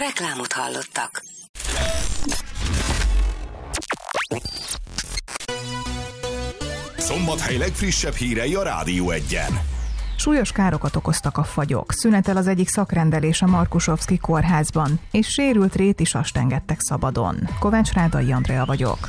Reklámot hallottak. Szombathely legfrissebb hírei a Rádió Egyen. Súlyos károkat okoztak a fagyok, szünetel az egyik szakrendelés a Markusovszki kórházban, és sérült rétisast engedtek szabadon. Kovács Rádai Andrea vagyok.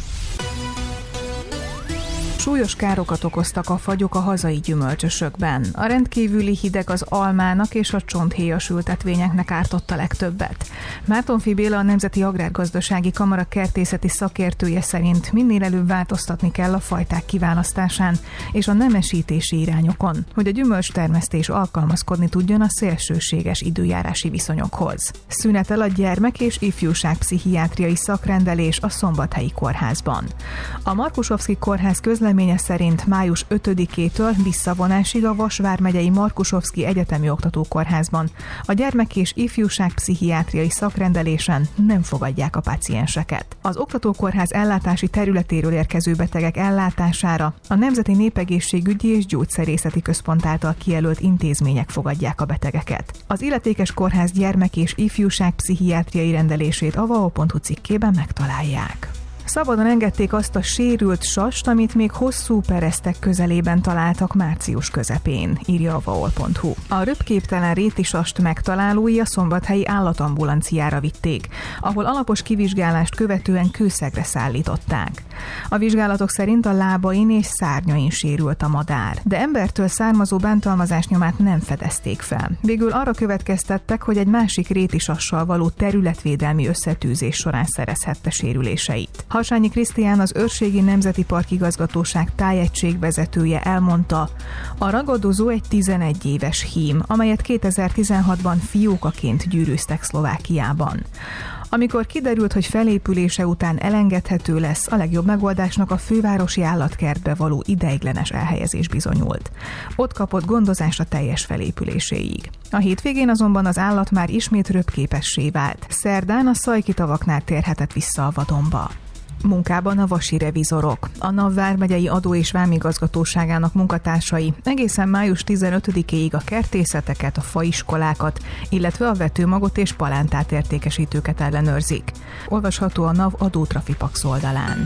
Súlyos károkat okoztak a fagyok a hazai gyümölcsösökben. A rendkívüli hideg az almának és a csonthéjas ültetvényeknek ártott a legtöbbet. Mártonffy Béla, a Nemzeti Agrárgazdasági Kamara kertészeti szakértője szerint minél előbb változtatni kell a fajták kiválasztásán és a nemesítési irányokon, hogy a gyümölcstermesztés alkalmazkodni tudjon a szélsőséges időjárási viszonyokhoz. Szünetel a gyermek- és ifjúságpszichiátriai szakrendelés a Szombathelyi kórházban. A Markusovszki kórház közleménye szerint május 5-től visszavonásig a Vas vármegyei Markusovszki Egyetemi Oktatókórházban a gyermek- és ifjúságpszichiátriai szakrendelésen nem fogadják a pácienseket. Az oktatókórház ellátási területéről érkező betegek ellátására a Nemzeti Népegészségügyi és Gyógyszerészeti Központ által kijelölt intézmények fogadják a betegeket. Az illetékes kórház gyermek- és ifjúságpszichiátriai rendelését a vao.hu cikkében megtalálják. Szabadon engedték azt a sérült sast, amit még hosszú peresztek közelében találtak március közepén, írja a vao.hu. A röpképtelen rétisast megtalálói a szombathelyi állatambulanciára vitték, ahol alapos kivizsgálást követően kőszegre szállították. A vizsgálatok szerint a lábain és szárnyain sérült a madár, de embertől származó bántalmazás nyomát nem fedezték fel. Végül arra következtettek, hogy egy másik rétisassal való területvédelmi összetűzés során szerezhette sérüléseit. Harsányi Krisztián, az Őrségi Nemzeti Park Igazgatóság tájegységvezetője elmondta, a ragadozó egy 11 éves hím, amelyet 2016-ban fiókaként gyűrűztek Szlovákiában. Amikor kiderült, hogy felépülése után elengedhető lesz, a legjobb megoldásnak a fővárosi állatkertbe való ideiglenes elhelyezés bizonyult. Ott kapott gondozást a teljes felépüléséig. A hétvégén azonban az állat már ismét röpképessé vált. Szerdán a Szajki-tavaknál térhetett vissza a vadonba. Munkában a vasi revizorok. A NAV vármegyei adó- és vámigazgatóságának munkatársai egészen május 15-éig a kertészeteket, a faiskolákat, illetve a vetőmagot és palántát értékesítőket ellenőrzik. Olvasható a NAV adótrafipax oldalán.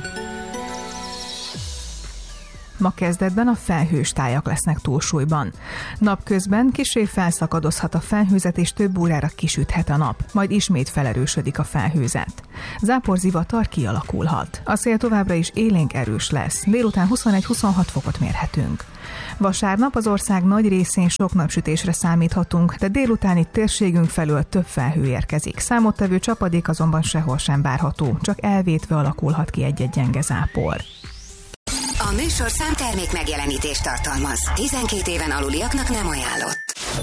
Ma kezdetben a felhős tájak lesznek túlsúlyban. Napközben kissé felszakadozhat a felhőzet, és több órára kisüthet a nap, majd ismét felerősödik a felhőzet. Záporzivatar kialakulhat. A szél továbbra is élénk erős lesz, délután 21-26 fokot mérhetünk. Vasárnap az ország nagy részén sok napsütésre számíthatunk, de délután itt térségünk felől több felhő érkezik. Számottevő csapadék azonban sehol sem várható, csak elvétve alakulhat ki egy-egy gyenge zápor. A műsorszám termék megjelenítést tartalmaz. 12 éven aluliaknak nem ajánlott.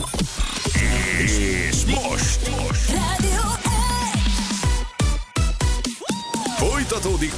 És most Rádió! folytatódik